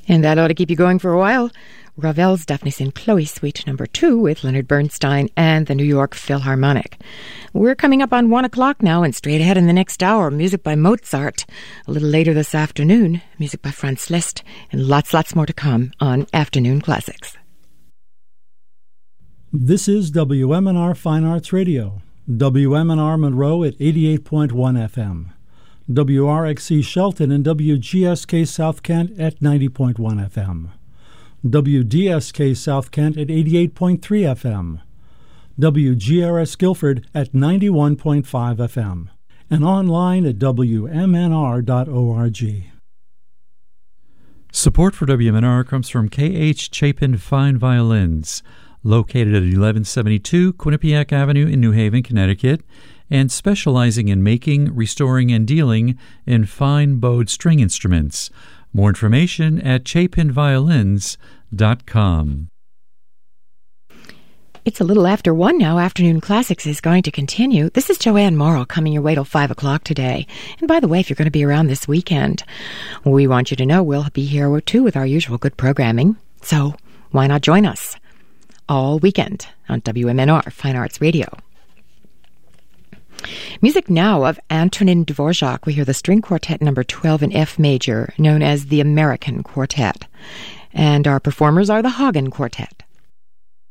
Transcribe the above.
And that ought to keep you going for a while. Ravel's Daphne St. Chloe Suite No. 2 with Leonard Bernstein and the New York Philharmonic. We're coming up on 1 o'clock now, and straight ahead in the next hour, music by Mozart. A little later this afternoon, music by Franz Liszt, and lots more to come on Afternoon Classics. This is WMNR Fine Arts Radio. WMNR Monroe at 88.1 FM. WRXC Shelton and WGSK South Kent at 90.1 FM. WDSK South Kent at 88.3 FM. WGRS Guilford at 91.5 FM. And online at WMNR.org. Support for WMNR comes from K.H. Chapin Fine Violins, located at 1172 Quinnipiac Avenue in New Haven, Connecticut, and specializing in making, restoring, and dealing in fine bowed string instruments. More information at chapinviolins.com. It's a little after 1 now. Afternoon Classics is going to continue. This is Joanne Morrow coming your way till 5 o'clock today. And by the way, if you're going to be around this weekend, we want you to know we'll be here too with our usual good programming. So why not join us all weekend on WMNR Fine Arts Radio. Music now of Antonin Dvorak. We hear the String Quartet No. 12 in F major, known as the American Quartet. And our performers are the Hagen Quartet.